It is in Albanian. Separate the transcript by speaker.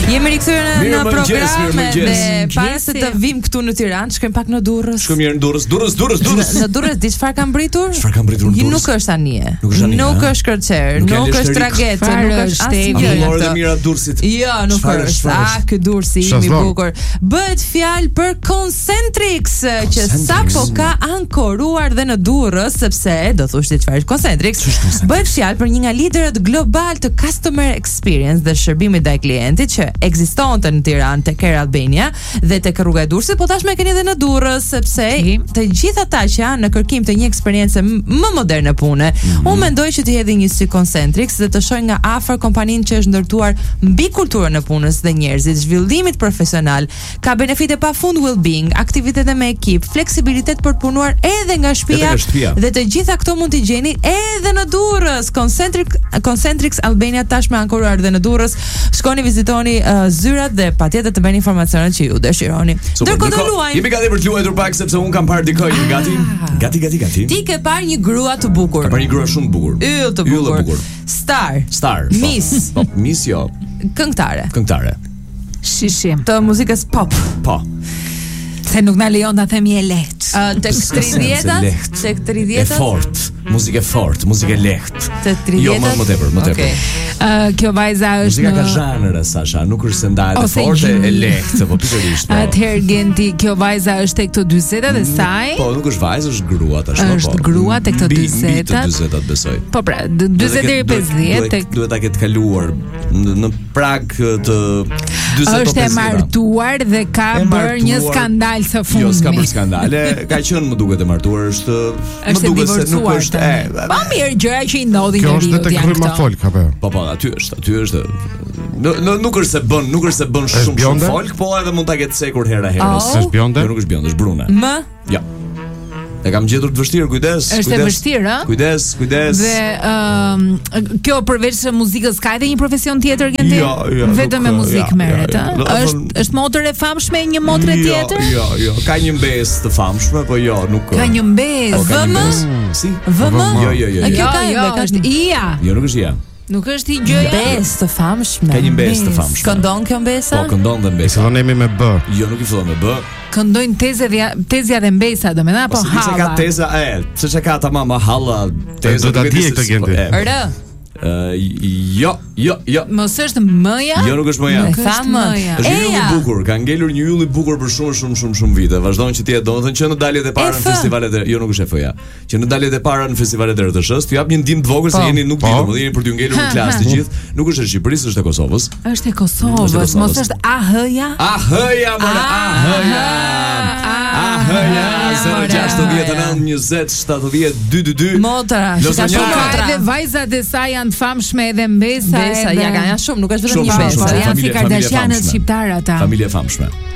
Speaker 1: Jemi rikthyer në program dhe para se të vim këtu në Tiranë, shkojmë pak në Durrës.
Speaker 2: Shkojmë mirë në Durrës.
Speaker 1: Në Durrës di çfarë ka mbritur?
Speaker 2: Çfarë ka mbritur në Durrës?
Speaker 1: Nuk është anije. Nuk është kërcer, nuk është tragete, nuk është asnjë.
Speaker 2: Amorë dhe mira Durrësit.
Speaker 1: Jo, nuk është. Ky Durrësi im i bukur. Bëhet fjalë për Concentrix, që sapo ka ankoruar dhe në Durrës, sepse do thoshte çfarë është Concentrix. Bëhet fjalë për një nga liderët global të customer experience dhe shërbimit ndaj klientit që ekzistonte në Tiranë tek Air Albania dhe tek rruga e Durrësit, po tashmë e keni edhe në Durrës, sepse të gjithë ata që janë në kërkim të një eksperiencë më moderne pune, unë mendoj që të hedhë një sy Concentrix dhe të shohë nga afër kompaninë që është ndërtuar mbi kulturën e punës dhe njerëzit, zhvillimit profesional, ka benefite pafund well-being, aktivitete me ekip, fleksibilitet për të punuar edhe nga shtëpia dhe të gjitha këto mund t'i gjeni edhe në Durrës. Concentrix Albania tashmë ankoruar edhe në Durrës. Shkoni vizitoni zyrat dhe patjetër të bëni informacionet që ju dëshironi. Ndërkohë do luajmë.
Speaker 2: Jemi gati për të luajtur pak sepse un kam parë dikoj. Gati.
Speaker 1: Ti ke parë një grua të bukur.
Speaker 2: Ka parë një grua shumë të bukur.
Speaker 1: Yll të bukur. Star. Miss.
Speaker 2: Miss jo.
Speaker 1: Këngëtare.
Speaker 3: Shishi.
Speaker 1: Të muzikës pop.
Speaker 2: Po.
Speaker 3: Se nuk na lejon ta themi e lehtë.
Speaker 1: Tek 30-ta.
Speaker 2: E fort. Muzikë fort, muzikë lehtë.
Speaker 1: Te 30-ta.
Speaker 2: Jo, më tepër.
Speaker 3: Kjo vajza është
Speaker 2: muzika ka zhanre, Sasha, nuk është se ndahet e fortë e lehtë, po pikërisht.
Speaker 3: Atëherë Genti, kjo vajza është tek të 40-ta dhe saj.
Speaker 2: Po, nuk është vajzë, është grua tashmë, po.
Speaker 3: Është grua tek të 40-ta.
Speaker 2: Të 40-tat besoj.
Speaker 3: Po pra, 40 deri 50 tek
Speaker 2: duhet ta ketë kaluar në prag të 40-50.
Speaker 3: Është e martuar dhe ka bërë një skandal së fundmi.
Speaker 2: Jo, s'ka bërë skandale, ka qenë më duket e martuar, është më duket se nuk është
Speaker 3: pa mirë gjëra që i ndodhin njeriu.
Speaker 4: Kjo është tek rryma folk apo?
Speaker 2: Po, aty është. Nuk është se bën shumë folk, po edhe mund ta ketë sekur hera herës.
Speaker 4: Është bjonde?
Speaker 2: Nuk është bjonde, është brune. Ja. E kam gjetur të vështirë, kujdes.
Speaker 3: Është e vështirë, ëh?
Speaker 2: Kujdes.
Speaker 3: Dhe kjo përveç muzikës ka edhe një profesion tjetër Genti?
Speaker 2: Jo.
Speaker 3: Vetëm me muzikë merret, ëh? Është motër e famshme një motre tjetër?
Speaker 2: Jo. Ka një mbesë të famshme, po jo, nuk.
Speaker 3: Ka një mbesë.
Speaker 2: VM? Si?
Speaker 1: VM?
Speaker 2: Jo.
Speaker 3: Kjo ka është Ia.
Speaker 2: Jo, nuk është Ia.
Speaker 3: Nuk është i gjëja.
Speaker 1: Mbesë të famshme.
Speaker 2: Ka një mbesë të famshme.
Speaker 1: Këndon kjo mbesa?
Speaker 2: Po, këndon dhe mbesa.
Speaker 4: Fillonemi me B.
Speaker 2: Jo, nuk i fillon me B.
Speaker 3: Këndojnë tezja dhe mbesa, domethënë apo halla.
Speaker 2: Se ka teza, pse çka ka tamam halla. Teza
Speaker 4: do ta di këtë Genti.
Speaker 1: R.
Speaker 2: Jo.
Speaker 3: Mos është M-ja?
Speaker 2: Jo, nuk është M-ja. Është një yll i bukur, ka ngelur një yll i bukur për shumë vite. Vazhdon që ti e domethënë që në daljet e para në festivalet e jo nuk është FOA. Që në daljet e para në festivalet e RTS-s, t'ju jap një ndihmë të vogël se jeni nuk di domethënë jeni për t'ju ngelur në klasë të gjithë. Nuk është e Shqipërisë, është e Kosovës.
Speaker 3: Është e Kosovës, mos është AH-ja?
Speaker 2: AH-ja, AH-ja. 069207022.
Speaker 1: Motra,
Speaker 3: edhe vajzat e saj janë të famshme edhe mbesa
Speaker 1: ja kanë shumë, nuk është vetëm një
Speaker 3: mbesë. Janë si Kardashianët shqiptar ata.
Speaker 2: Familje famshme.